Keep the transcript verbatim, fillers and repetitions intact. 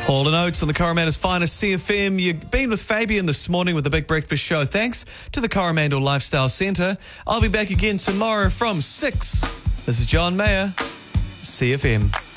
All in Oates on the Coromandel's finest C F M. You've been with Fabian this morning with the Big Breakfast Show. Thanks to the Coromandel Lifestyle Centre. I'll be back again tomorrow from six. This is John Mayer, C F M.